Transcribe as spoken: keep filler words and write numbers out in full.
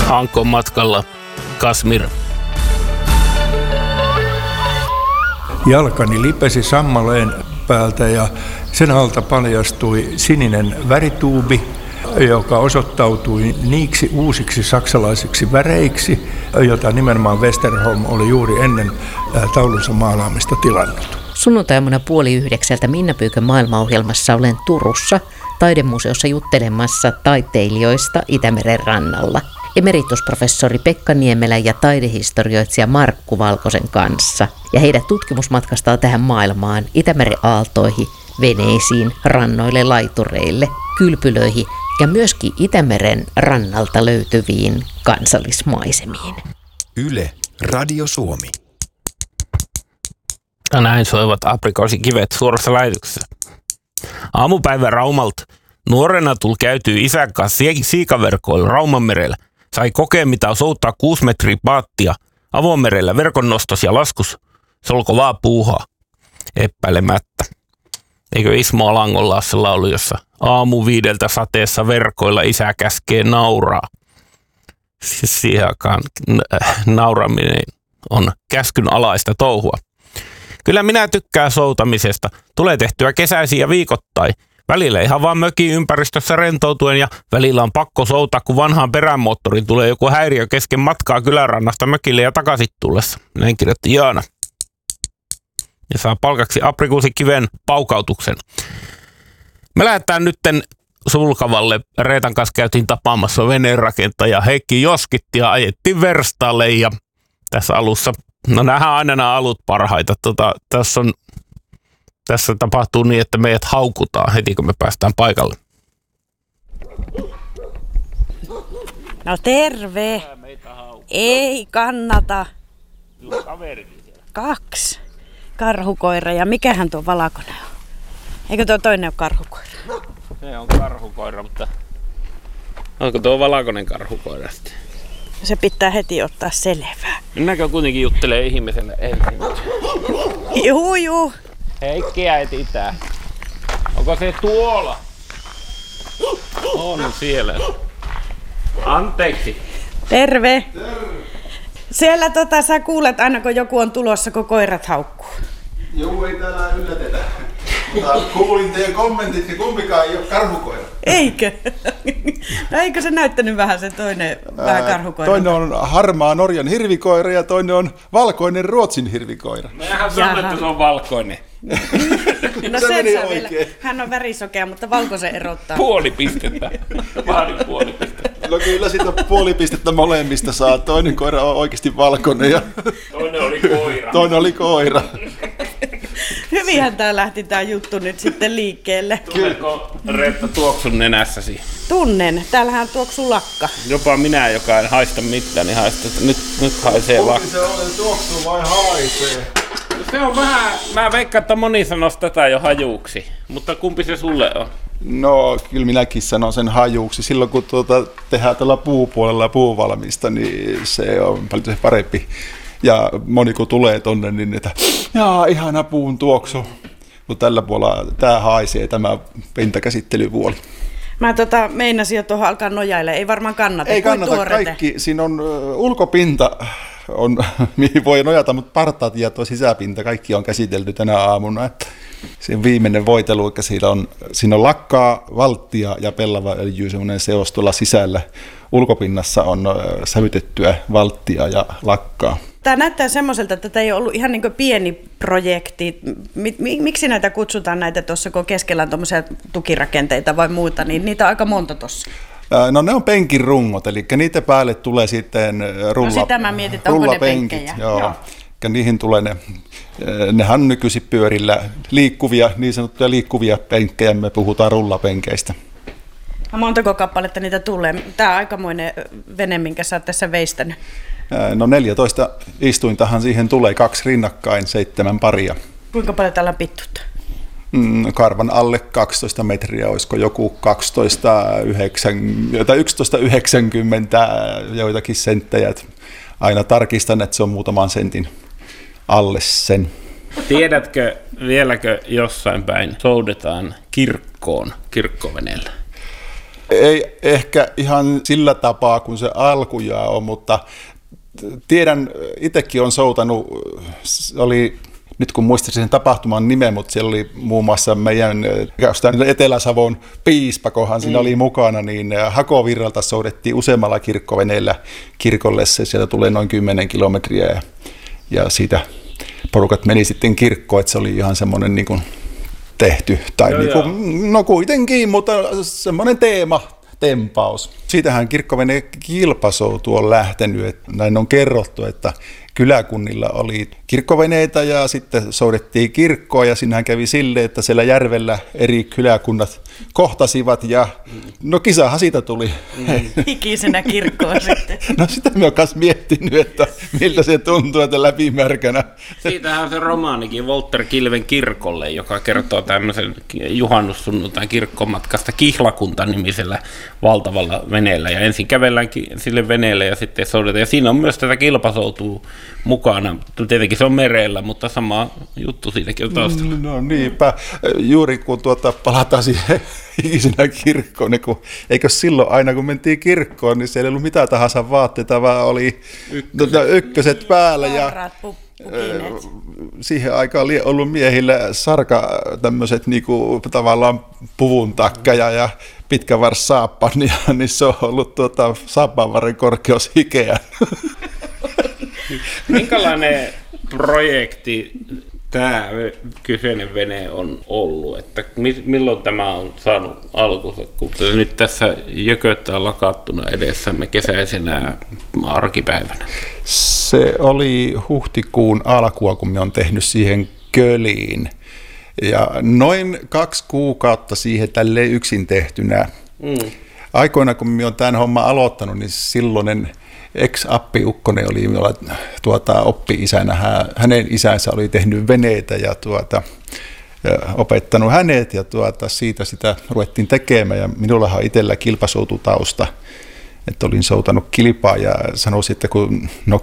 Ankon matkalla Kasmir. Jalkani lipesi sammaleen päältä ja sen alta paljastui sininen värituubi, joka osoittautui niiksi uusiksi saksalaisiksi väreiksi, jota nimenomaan Westerholm oli juuri ennen taulunsa maalaamista tilannut. Sunnuntaimuna puoli yhdeksältä Minna Pyykön maailmaohjelmassa olen Turussa taidemuseossa juttelemassa taiteilijoista Itämeren rannalla. Emeritusprofessori Pekka Niemelä ja taidehistorioitsija Markku Valkosen kanssa. Ja heidän tutkimusmatkastaan tähän maailmaan, Itämeren aaltoihin, veneisiin, rannoille, laitureille, kylpylöihin ja myöskin Itämeren rannalta löytyviin kansallismaisemiin. Yle, Radio Suomi. Ja näin soivat aprikoosikivet suorassa lähetyksessä. Aamupäivä Raumalta. Nuorena tuli käytyy isän kanssa siikaverkoilla Raumanmerellä. Sai kokea, mitä soutaa kuusi metriä paattia avomerellä verkon nostos ja laskus. Se oli kovaa puuhaa. Epäilemättä. Eikö Ismo Alangon Lassella ollut, jossa aamu viideltä sateessa verkoilla isä käskee nauraa. Siis siihen aikaan nauraminen on käskyn alaista touhua. Kyllä minä tykkään soutamisesta. Tulee tehtyä kesäisiä ja viikoittain. Välillä ihan vaan mökin ympäristössä rentoutuen ja välillä on pakko soutaa, kun vanhaan perämoottoriin tulee joku häiriö kesken matkaa kylärannasta mökille ja takaisin tullessa. Näin kirjoitti Jaana. Ja saa palkaksi aprikuusikiven paukautuksen. Me lähdetään nytten Sulkavalle. Reetan kanssa käytiin tapaamassa veneenrakentaja Heikki Joskitti ja ajettiin verstaalle. Ja tässä alussa, no nähdään aina nämä alut parhaita. Tota, tässä, on, tässä tapahtuu niin, että meidät haukutaan heti, kun me päästään paikalle. No terve. Ei kannata. Kaksi. Karhukoira ja mikähän tuo valkoinen on? Eikö tuo toinen ole karhukoira? Se on karhukoira, mutta onko tuo valkoinen karhukoira sitten? Se pitää heti ottaa selvää. Minäkö kuitenkin juttelee ihmiselle ensin? Juu, juu. Heikki etitään. Onko se tuolla? On siellä. Anteeksi. Terve. Terve. Siellä tota, sä kuulet aina, kun joku on tulossa, kun koirat haukkuu. Joo, ei täällä yllätetä. Mutta kuulin teidän kommentit, ja kumpikaan ei ole karhukoira. Eikö? No eikö se näyttänyt vähän se toinen Ää, vähän karhukoira? Toinen on harmaa Norjan hirvikoira ja toinen on valkoinen Ruotsin hirvikoira. Mehän sanoin, että se on valkoinen. No se sen saa vielä. Hän on värisokea, mutta valkoisen erottaa. Puoli pistettä. Vaadin puoli pistettä. No kyllä sitä puoli pistettä molemmista saa. Toinen koira on oikeasti valkoinen ja toinen oli koira. Toinen oli koira. Hyvinhän tää lähti tää juttu nyt sitten liikkeelle. Tuleeko Reetta tuoksun nenässäsi? Tunnen. Täällähän tuoksuu lakka. Jopa minä, joka en haista mitään, niin haistan, että nyt, nyt haisee lakka. Kumpi se on, tuoksuu vai haisee? Se on vähän, mä veikkaan, että moni sanoisi tätä jo hajuuksi, mutta kumpi se sulle on? No kyllä minäkin sanon sen hajuuksi. Silloin kun tuota, tehdään tällä puupuolella puuvalmista, niin se on paljon parempi. Ja moni kun tulee tonne, niin että jaa, ihana puun tuoksu. Mutta tällä puolella tämä haisee, tämä pintakäsittelyvuoli. Mä tota, meinasin jo tuohon alkaa nojaille. Ei varmaan kannata. Ei kannata tuorete. Kaikki. Siinä on uh, ulkopinta, on, mihin voi nojata, mutta partaat ja tuo sisäpinta, kaikki on käsitelty tänä aamuna. Että se on viimeinen voitelu, että siinä on, siinä on lakkaa, valttia ja pellava öljy, semmoinen seos tuolla sisällä. Ulkopinnassa on uh, sävytettyä valttia ja lakkaa. Tämä näyttää semmoiselta, että tämä ei ollut ihan niin kuin pieni projekti. Miksi näitä kutsutaan näitä tuossa, kun keskellä on tuommoisia tukirakenteita vai muuta, niin niitä on aika monta tuossa. No ne on penkin rungot, eli niitä päälle tulee sitten rulla, no sitä mä mietin, onko ne penkkejä. Joo. Joo. Ja niihin tulee ne, nehän nykyisin pyörillä liikkuvia, niin sanottuja liikkuvia penkkejä, me puhutaan rullapenkeistä. No montako kappaletta niitä tulee? Tämä on aikamoinen vene, minkä sä oot tässä veistänyt. No neljätoista istuintahan siihen tulee, kaksi rinnakkain, seitsemän paria. Kuinka paljon täällä on pittuutta? Mm, karvan alle kaksitoista metriä, olisiko joku kaksitoista yksitoista yhdeksänkymmentä joitakin senttejä. Aina tarkistan, että se on muutaman sentin alle sen. Tiedätkö vieläkö jossain päin soudetaan kirkkoon kirkkoveneellä? Ei ehkä ihan sillä tapaa kuin se alkujaan on, mutta tiedän, itsekin on soutanut, oli, nyt kun muistaisin sen tapahtuman nimen, mutta siellä oli muun muassa meidän Etelä-Savon piispakohan siinä mm. oli mukana, niin Hakovirralta soudettiin useammalla kirkkoveneellä kirkolle, se sieltä tulee noin kymmenen kilometriä ja, ja siitä porukat meni sitten kirkkoon, että se oli ihan semmoinen niin kuin tehty, tai joo, niin kuin, no kuitenkin, mutta semmoinen teema, tempaus. Siitähän kirkkovene kilpasoutu on lähtenyt, että näin on kerrottu, että kyläkunnilla oli kirkkoveneitä ja sitten soudettiin kirkkoa ja siinähän kävi silleen, että siellä järvellä eri kyläkunnat kohtasivat ja no kisahan siitä tuli. Mm. Ikisenä kirkkoon sitten. No sitä mä oon kanssa miettinyt, että miltä se tuntuu, että läpimärkänä. Siitähän on se romaanikin Walter Kilven kirkolle, joka kertoo tämmöisen juhannussunnuntain kirkkomatkasta Kihlakunta-nimisellä valtavalla veneellä. Ja ensin kävellään sille veneelle ja sitten soudetaan. Ja siinä on myös tätä kilpasoutua mukana. Tietenkin se on merellä, mutta sama juttu siitäkin on taustalla. No niinpä. Juuri kun tuota, palataan siihen ikisenä kirkkoon, niin kun, eikö silloin aina kun mentiin kirkkoon, niin siellä ei ollut mitään tahansa vaatteita, vaan oli ykköset, tuota, ykköset päällä. Ja siihen aikaan oli ollut miehillä sarka tämmöiset niinku, tavallaan puvun takkaja ja pitkä vars saappan, niin, niin se on ollut tuota, saappanvarren korkeus hikeä. Minkälainen projekti tämä kyseinen vene on ollut? Että milloin tämä on saanut alkunsa, kun nyt tässä jököttää lakattuna edessämme kesäisenä arkipäivänä? Se oli huhtikuun alkua, kun me on tehnyt siihen köliin. Ja noin kaksi kuukautta siihen tälleen yksin tehtynä. Mm. Aikoina, kun me on tämän homman aloittanut, niin silloinen ex-appiukkonen oli tuota, oppi-isänä. Hänen isänsä oli tehnyt veneitä ja, tuota, ja opettanut hänet ja tuota, siitä sitä ruvettiin tekemään. Ja minullahan itsellä kilpasoututausta, että olin soutanut kilpaa ja sanoisin, että kun no